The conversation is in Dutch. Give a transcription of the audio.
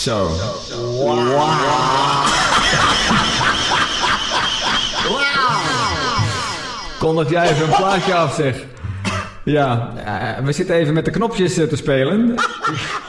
Zo. Wow. Kondig jij even een plaatje af, zeg. Ja, we zitten even met de knopjes te spelen.